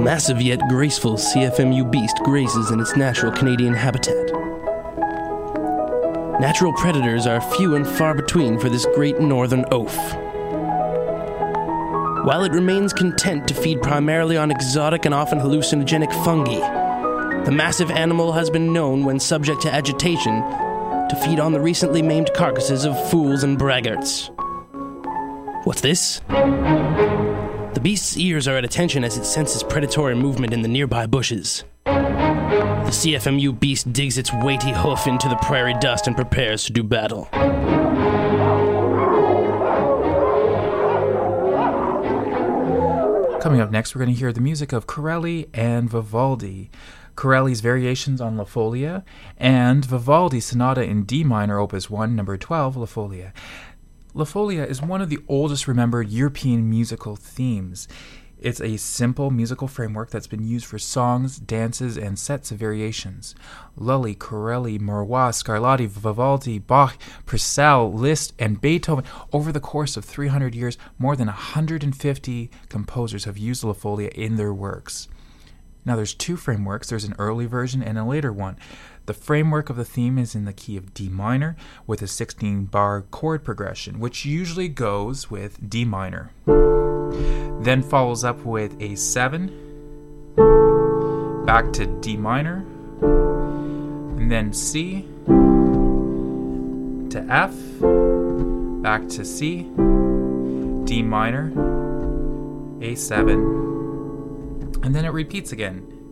massive yet graceful CFMU beast grazes in its natural Canadian habitat. Natural predators are few and far between for this great northern oaf. While it remains content to feed primarily on exotic and often hallucinogenic fungi, the massive animal has been known, when subject to agitation, to feed on the recently maimed carcasses of fools and braggarts. What's this? The beast's ears are at attention as it senses predatory movement in the nearby bushes. The CFMU beast digs its weighty hoof into the prairie dust and prepares to do battle. Coming up next, we're going to hear the music of Corelli and Vivaldi. Corelli's Variations on La Folia, and Vivaldi's Sonata in D minor, Opus 1, number 12, La Folia. La Folia is one of the oldest remembered European musical themes. It's a simple musical framework that's been used for songs, dances, and sets of variations. Lully, Corelli, Maurois, Scarlatti, Vivaldi, Bach, Purcell, Liszt, and Beethoven. Over the course of 300 years, more than 150 composers have used La Folia in their works. Now, there's two frameworks. There's an early version and a later one. The framework of the theme is in the key of D minor with a 16-bar chord progression, which usually goes with D minor. Then follows up with a 7, back to D minor, and then C to F, back to C, D minor, A7, and then it repeats again.